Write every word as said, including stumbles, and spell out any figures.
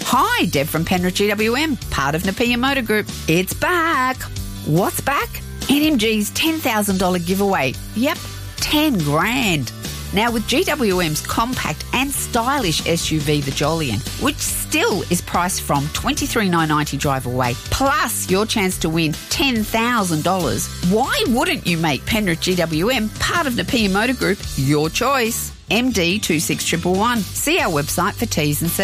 Hi, Deb from Penrith G W M, part of Napier Motor Group. It's back. What's back? N M G's ten thousand dollars giveaway. Yep, ten grand. Now with G W M's compact and stylish S U V, the Jolyon, which still is priced from twenty-three thousand nine hundred ninety dollars drive away, plus your chance to win ten thousand dollars, why wouldn't you make Penrith G W M, part of Napier Motor Group, your choice? M D two six one one one. See our website for T's and C's.